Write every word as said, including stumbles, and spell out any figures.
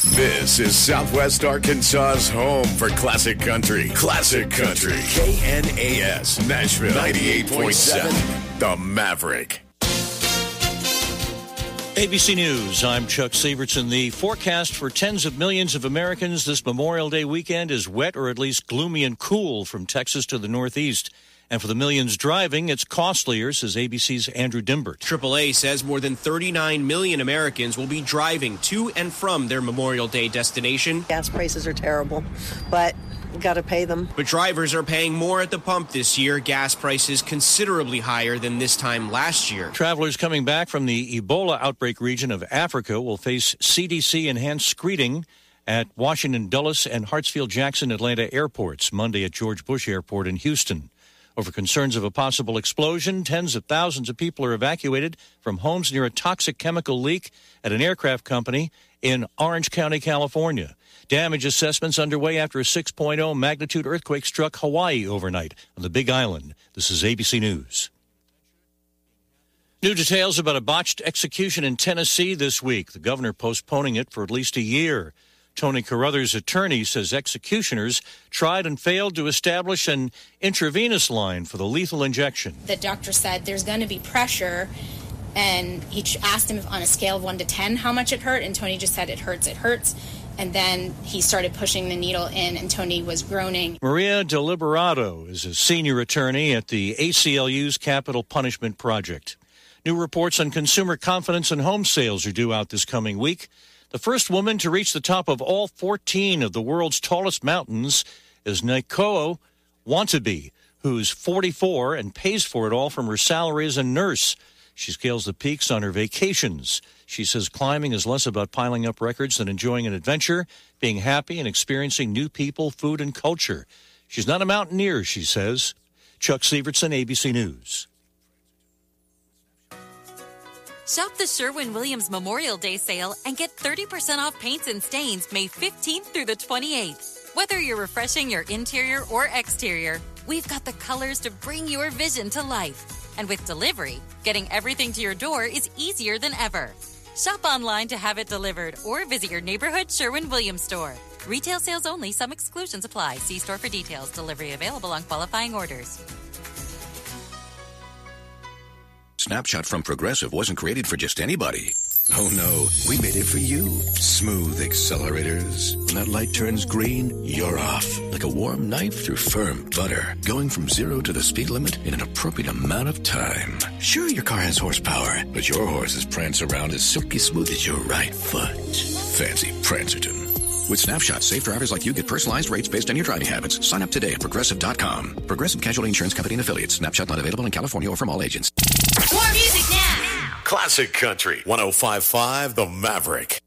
This is Southwest Arkansas's home for classic country. Classic country. K N A S, Nashville, ninety-eight point seven, The Maverick. A B C News, I'm Chuck Sievertson. The forecast for tens of millions of Americans this Memorial Day weekend is wet or at least gloomy and cool from Texas to the northeast. And for the millions driving, it's costlier, says A B C's Andrew Dimbert. triple A says more than thirty-nine million Americans will be driving to and from their Memorial Day destination. Gas prices are terrible, but you got to pay them. But drivers are paying more at the pump this year. Gas prices considerably higher than this time last year. Travelers coming back from the Ebola outbreak region of Africa will face C D C-enhanced screening at Washington Dulles and Hartsfield-Jackson Atlanta airports Monday at George Bush Airport in Houston. Over concerns of a possible explosion, tens of thousands of people are evacuated from homes near a toxic chemical leak at an aircraft company in Orange County, California. Damage assessments underway after a six point oh magnitude earthquake struck Hawaii overnight on the Big Island. This is A B C News. New details about a botched execution in Tennessee this week. The governor postponing it for at least a year. Tony Carruthers' attorney says executioners tried and failed to establish an intravenous line for the lethal injection. The doctor said there's going to be pressure, and he asked him if on a scale of one to ten how much it hurt, and Tony just said it hurts, it hurts. And then he started pushing the needle in, and Tony was groaning. Maria Deliberato is a senior attorney at the A C L U's Capital Punishment Project. New reports on consumer confidence and home sales are due out this coming week. The first woman to reach the top of all fourteen of the world's tallest mountains is Naoko Wantabe, who's forty-four and pays for it all from her salary as a nurse. She scales the peaks on her vacations. She says climbing is less about piling up records than enjoying an adventure, being happy, and experiencing new people, food, and culture. She's not a mountaineer, she says. Chuck Sievertson, A B C News. Shop the Sherwin-Williams Memorial Day sale and get thirty percent off paints and stains May fifteenth through the twenty-eighth. Whether you're refreshing your interior or exterior, we've got the colors to bring your vision to life. And with delivery, getting everything to your door is easier than ever. Shop online to have it delivered or visit your neighborhood Sherwin-Williams store. Retail sales only. Some exclusions apply. See store for details. Delivery available on qualifying orders. Snapshot from Progressive wasn't created for just anybody. Oh no, we made it for you. Smooth accelerators. When that light turns green, you're off. Like a warm knife through firm butter. Going from zero to the speed limit in an appropriate amount of time. Sure, your car has horsepower, but your horses prance around as silky smooth as your right foot. Fancy Prancerton. With Snapshot, safe drivers like you get personalized rates based on your driving habits. Sign up today at Progressive dot com. Progressive Casualty Insurance Company and Affiliates. Snapshot not available in California or from all agents. More music now. Classic Country, one oh five point five The Maverick.